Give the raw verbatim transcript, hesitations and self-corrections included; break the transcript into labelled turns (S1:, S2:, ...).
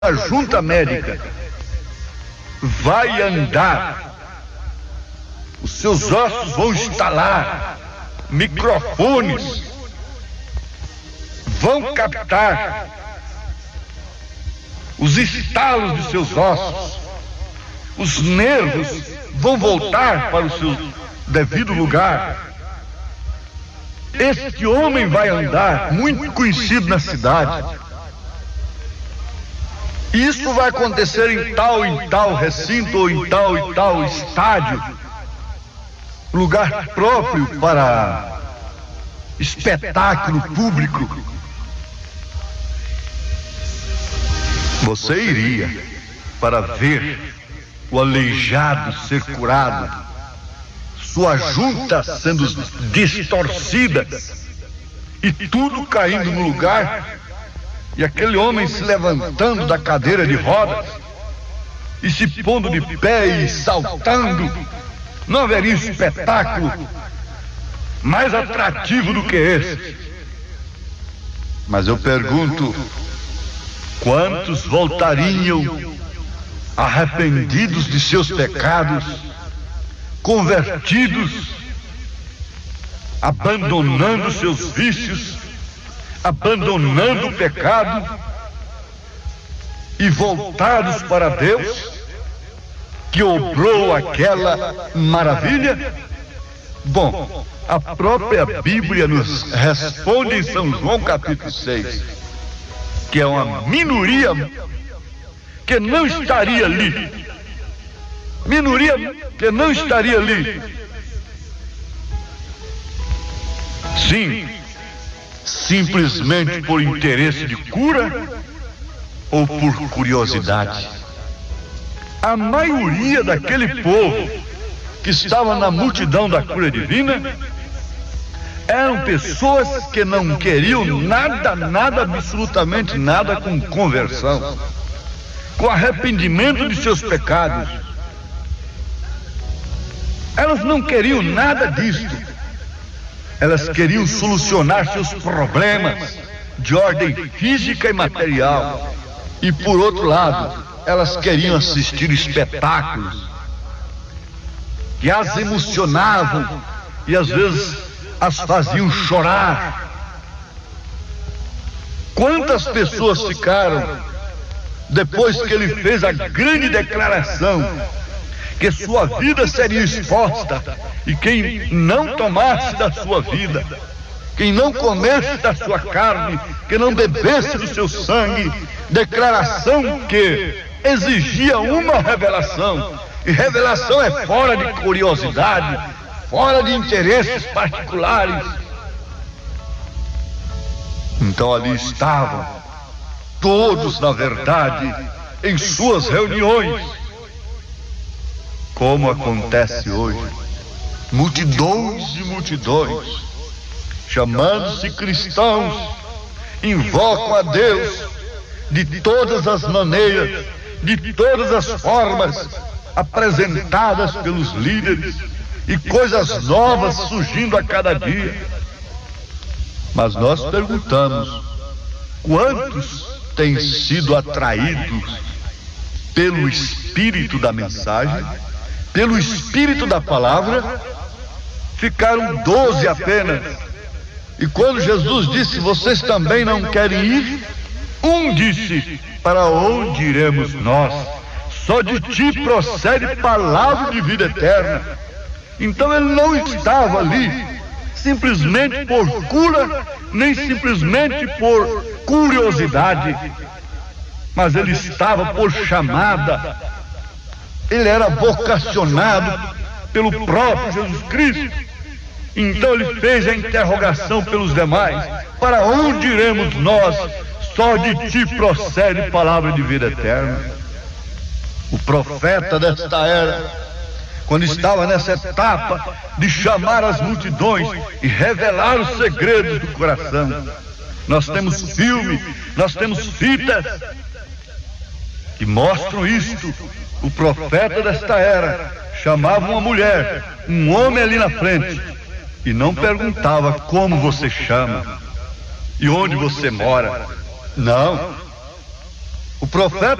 S1: a junta médica vai andar, os seus ossos vão estalar, microfones vão captar os estalos de seus ossos, os nervos vão voltar para o seu devido lugar. Este homem vai andar, muito conhecido na cidade. Isso vai acontecer em tal e tal recinto ou em tal e tal estádio, lugar próprio para espetáculo público. Você iria para ver o aleijado ser curado, sua junta sendo distorcida e tudo caindo no lugar, e aquele homem se levantando da cadeira de rodas e se pondo de pé e saltando. Não haveria espetáculo mais atrativo do que esse. Mas eu pergunto, quantos voltariam arrependidos de seus pecados, convertidos, abandonando seus vícios, abandonando o pecado e voltados para Deus, que obrou aquela maravilha? Bom, a própria Bíblia nos responde em São João capítulo seis, que é uma minoria que não estaria ali, minoria que não estaria ali. Sim, simplesmente por interesse de cura ou por curiosidade. A maioria daquele povo que estava na multidão da cura divina eram pessoas que não queriam nada, nada, absolutamente nada com conversão, com arrependimento de seus pecados. Elas não queriam nada disto. Elas queriam solucionar seus problemas de ordem física e material. E por outro lado, elas queriam assistir espetáculos que as emocionavam e às vezes as faziam chorar. Quantas pessoas ficaram depois que ele fez a grande declaração que sua vida seria exposta, e quem não tomasse da sua vida, quem não comesse da sua carne, que não bebesse do seu sangue, declaração que exigia uma revelação, e revelação é fora de curiosidade, fora de interesses particulares. Então ali estavam todos, na verdade, em suas reuniões, como acontece hoje, multidões e multidões, chamando-se cristãos, invocam a Deus de todas as maneiras, de todas as formas apresentadas pelos líderes, e coisas novas surgindo a cada dia. Mas nós perguntamos, quantos têm sido atraídos pelo espírito da mensagem, pelo espírito da palavra? Ficaram doze apenas. E quando Jesus disse, vocês também não querem ir? Um disse, para onde iremos nós? Só de ti procede palavra de vida eterna. Então ele não estava ali simplesmente por cura, nem simplesmente por curiosidade, mas ele estava por chamada. Ele era vocacionado pelo próprio Jesus Cristo. Então ele fez a interrogação pelos demais, para onde iremos nós? Só de ti procede palavra de vida eterna. O profeta desta era, quando estava nessa etapa de chamar as multidões e revelar os segredos do coração, nós temos filme, nós temos fitas que mostram isto. O profeta desta era chamava uma mulher, um homem ali na frente, e não perguntava como você chama e onde você mora. Não. O profeta